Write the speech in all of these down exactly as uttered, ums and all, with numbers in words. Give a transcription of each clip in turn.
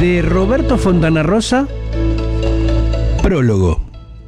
de Roberto Fontana Rosa, prólogo.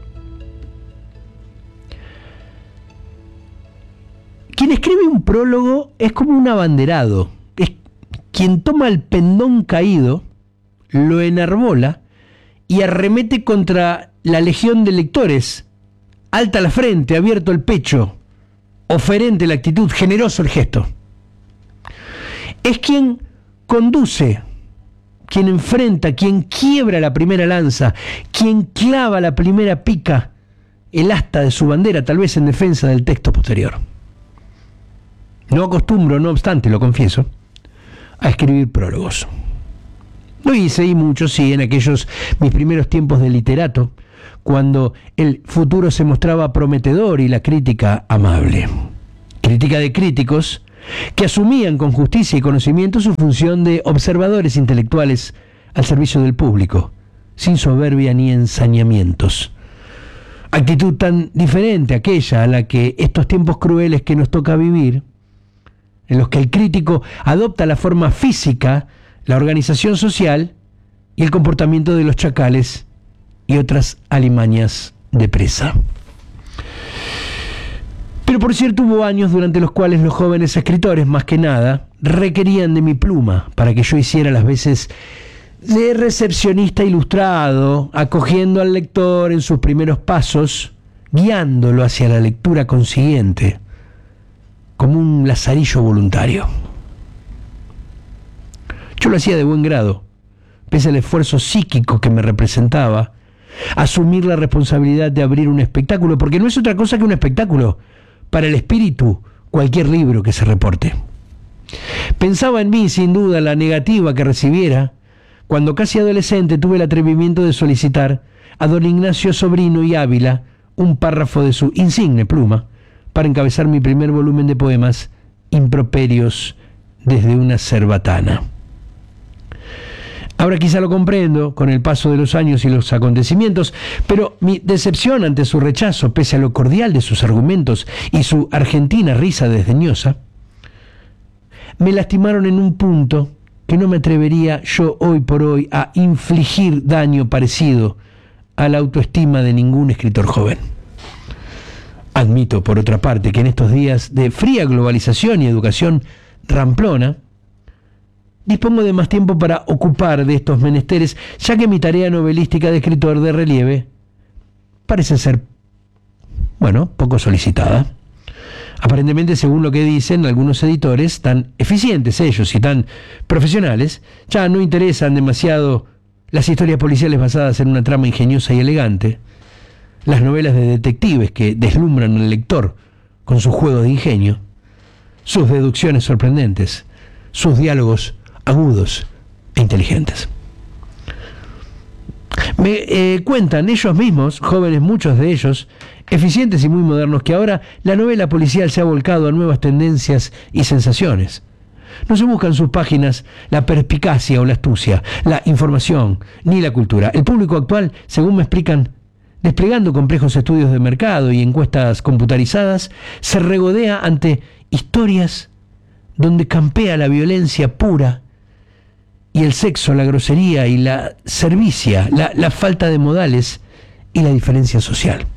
Quien escribe un prólogo es como un abanderado, es quien toma el pendón caído, lo enarbola y arremete contra la legión de lectores, alta la frente, abierto el pecho, oferente la actitud, generoso el gesto. Es quien conduce, quien enfrenta, quien quiebra la primera lanza, quien clava la primera pica, el asta de su bandera, tal vez en defensa del texto posterior. No acostumbro, no obstante, lo confieso, a escribir prólogos. Lo hice y mucho, sí, en aquellos mis primeros tiempos de literato, cuando el futuro se mostraba prometedor y la crítica amable. Crítica de críticos que asumían con justicia y conocimiento su función de observadores intelectuales al servicio del público, sin soberbia ni ensañamientos. Actitud tan diferente a aquella a la que estos tiempos crueles que nos toca vivir, en los que el crítico adopta la forma física, la organización social y el comportamiento de los chacales y otras alimañas de presa. Pero por cierto hubo años durante los cuales los jóvenes escritores, más que nada, requerían de mi pluma para que yo hiciera las veces de recepcionista ilustrado, acogiendo al lector en sus primeros pasos, guiándolo hacia la lectura consiguiente, como un lazarillo voluntario. Yo lo hacía de buen grado, pese al esfuerzo psíquico que me representaba, asumir la responsabilidad de abrir un espectáculo, porque no es otra cosa que un espectáculo, para el espíritu, cualquier libro que se reporte. Pensaba en mí, sin duda, la negativa que recibiera, cuando casi adolescente tuve el atrevimiento de solicitar a don Ignacio Sobrino y Ávila un párrafo de su insigne pluma, para encabezar mi primer volumen de poemas, Improperios desde una cerbatana. Ahora quizá lo comprendo con el paso de los años y los acontecimientos, pero mi decepción ante su rechazo, pese a lo cordial de sus argumentos y su argentina risa desdeñosa, me lastimaron en un punto que no me atrevería yo hoy por hoy a infligir daño parecido a la autoestima de ningún escritor joven. Admito, por otra parte, que en estos días de fría globalización y educación ramplona, dispongo de más tiempo para ocupar de estos menesteres, ya que mi tarea novelística de escritor de relieve parece ser, bueno, poco solicitada. Aparentemente, según lo que dicen algunos editores, tan eficientes ellos y tan profesionales, ya no interesan demasiado las historias policiales basadas en una trama ingeniosa y elegante, las novelas de detectives que deslumbran al lector con su juego de ingenio, sus deducciones sorprendentes, sus diálogos agudos e inteligentes. Me eh, cuentan ellos mismos, jóvenes muchos de ellos, eficientes y muy modernos, que ahora la novela policial se ha volcado a nuevas tendencias y sensaciones. No se busca en sus páginas la perspicacia o la astucia, la información, ni la cultura. El público actual, según me explican, desplegando complejos estudios de mercado y encuestas computarizadas, se regodea ante historias donde campea la violencia pura y el sexo, la grosería y la servicia, la, la falta de modales y la diferencia social.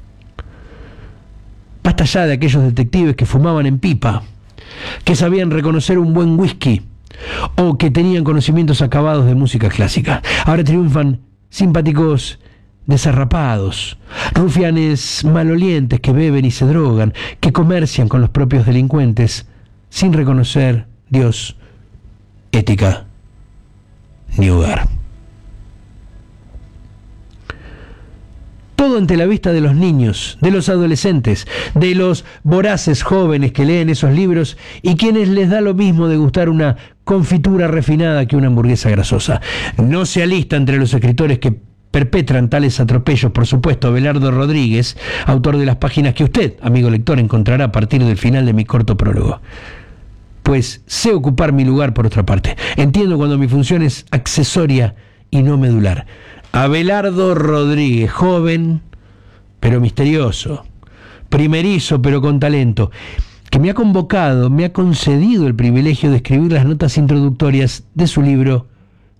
Basta ya de aquellos detectives que fumaban en pipa, que sabían reconocer un buen whisky o que tenían conocimientos acabados de música clásica. Ahora triunfan simpáticos desarrapados, rufianes malolientes que beben y se drogan, que comercian con los propios delincuentes sin reconocer Dios, ética ni hogar. Todo ante la vista de los niños, de los adolescentes, de los voraces jóvenes que leen esos libros y quienes les da lo mismo degustar una confitura refinada que una hamburguesa grasosa. No se alista entre los escritores que perpetran tales atropellos, por supuesto, Abelardo Rodríguez, autor de las páginas que usted, amigo lector, encontrará a partir del final de mi corto prólogo. Pues sé ocupar mi lugar por otra parte. Entiendo cuando mi función es accesoria y no medular. Abelardo Rodríguez, joven pero misterioso, primerizo pero con talento, que me ha convocado, me ha concedido el privilegio de escribir las notas introductorias de su libro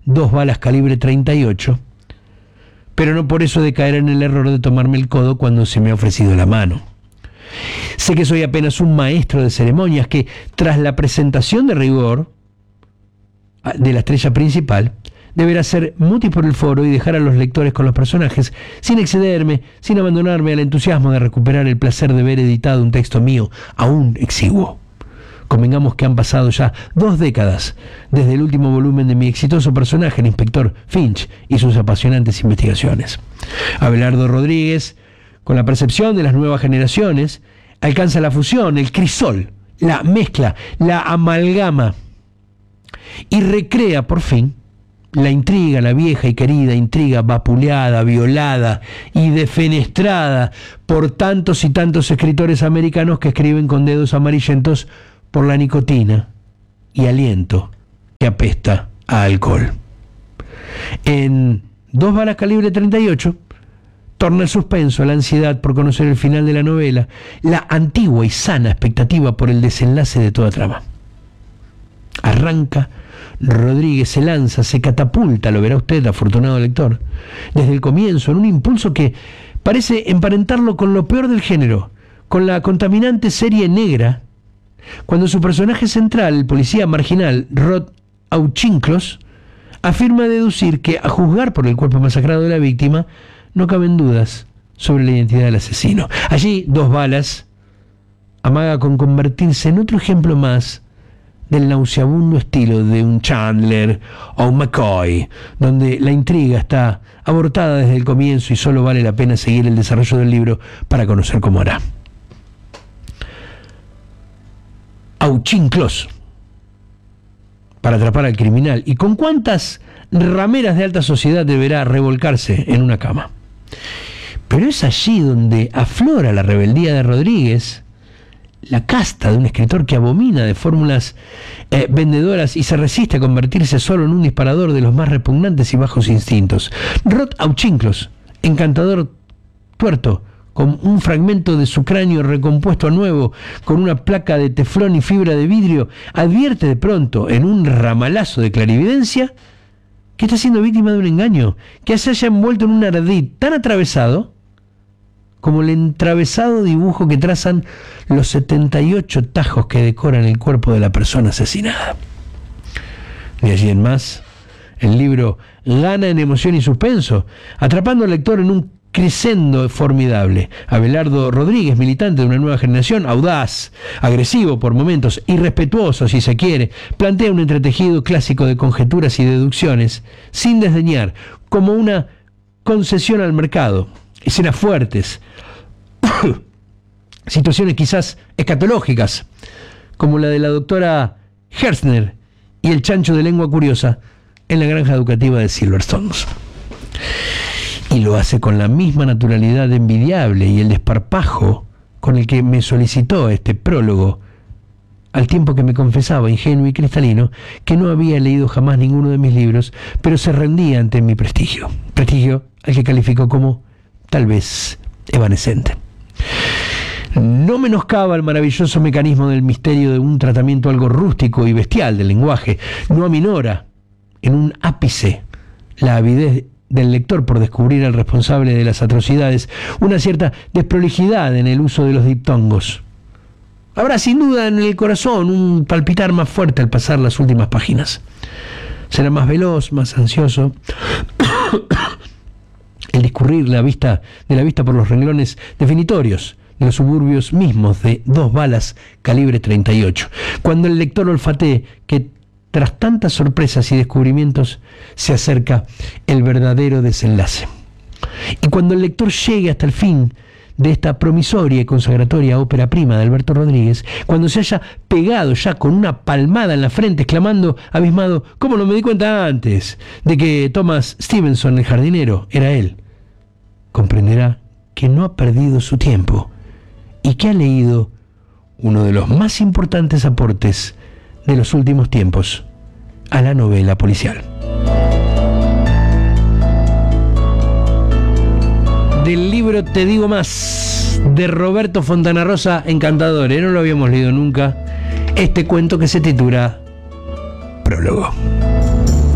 Dos balas calibre treinta y ocho, pero no por eso de caer en el error de tomarme el codo cuando se me ha ofrecido la mano. Sé que soy apenas un maestro de ceremonias que, tras la presentación de rigor de la estrella principal, deberá ser mutis por el foro y dejar a los lectores con los personajes, sin excederme, sin abandonarme al entusiasmo de recuperar el placer de ver editado un texto mío aún exiguo. Convengamos que han pasado ya dos décadas desde el último volumen de mi exitoso personaje, el inspector Finch, y sus apasionantes investigaciones. Abelardo Rodríguez, con la percepción de las nuevas generaciones, alcanza la fusión, el crisol, la mezcla, la amalgama, y recrea por fin la intriga, la vieja y querida intriga vapuleada, violada y defenestrada por tantos y tantos escritores americanos que escriben con dedos amarillentos por la nicotina y aliento que apesta a alcohol. En Dos balas calibre treinta y ocho torna el suspenso, la ansiedad por conocer el final de la novela, la antigua y sana expectativa por el desenlace de toda trama. Arranca, Rodríguez se lanza, se catapulta, lo verá usted, afortunado lector, desde el comienzo, en un impulso que parece emparentarlo con lo peor del género, con la contaminante serie negra, cuando su personaje central, el policía marginal Rod Auchincloss, afirma deducir que, a juzgar por el cuerpo masacrado de la víctima, no caben dudas sobre la identidad del asesino. Allí, Dos balas amaga con convertirse en otro ejemplo más del nauseabundo estilo de un Chandler o un McCoy, donde la intriga está abortada desde el comienzo y solo vale la pena seguir el desarrollo del libro para conocer cómo hará. Auchincloss, para atrapar al criminal, y con cuántas rameras de alta sociedad deberá revolcarse en una cama. Pero es allí donde aflora la rebeldía de Rodríguez, la casta de un escritor que abomina de fórmulas eh, vendedoras y se resiste a convertirse solo en un disparador de los más repugnantes y bajos instintos. Rod Auchincloss, encantador tuerto, con un fragmento de su cráneo recompuesto a nuevo, con una placa de teflón y fibra de vidrio, advierte de pronto, en un ramalazo de clarividencia, que está siendo víctima de un engaño, que se haya envuelto en un ardid tan atravesado como el entravesado dibujo que trazan los setenta y ocho tajos que decoran el cuerpo de la persona asesinada. De allí en más, el libro gana en emoción y suspenso, atrapando al lector en un crescendo formidable. Abelardo Rodríguez, militante de una nueva generación, audaz, agresivo por momentos, irrespetuoso si se quiere, plantea un entretejido clásico de conjeturas y deducciones, sin desdeñar, como una concesión al mercado, escenas fuertes, situaciones quizás escatológicas, como la de la doctora Herzner y el chancho de lengua curiosa en la granja educativa de Silverstones. Y lo hace con la misma naturalidad envidiable y el desparpajo con el que me solicitó este prólogo, al tiempo que me confesaba, ingenuo y cristalino, que no había leído jamás ninguno de mis libros, pero se rendía ante mi prestigio, prestigio al que calificó como, tal vez, evanescente. No menoscaba el maravilloso mecanismo del misterio de un tratamiento algo rústico y bestial del lenguaje, no aminora en un ápice la avidez del lector por descubrir al responsable de las atrocidades, una cierta desprolijidad en el uso de los diptongos. Habrá sin duda en el corazón un palpitar más fuerte al pasar las últimas páginas. Será más veloz, más ansioso el discurrir la vista, de la vista por los renglones definitorios de los suburbios mismos de Dos balas calibre treinta y ocho, cuando el lector olfatee que tras tantas sorpresas y descubrimientos se acerca el verdadero desenlace. Y cuando el lector llegue hasta el fin de esta promisoria y consagratoria ópera prima de Alberto Rodríguez, cuando se haya pegado ya con una palmada en la frente, exclamando, abismado, ¿cómo no me di cuenta antes de que Thomas Stevenson, el jardinero, era él?, comprenderá que no ha perdido su tiempo y que ha leído uno de los más importantes aportes de los últimos tiempos a la novela policial. Del libro Te digo más, de Roberto Fontana Rosa, encantador, ¿eh? No lo habíamos leído nunca, este cuento que se titula Prólogo.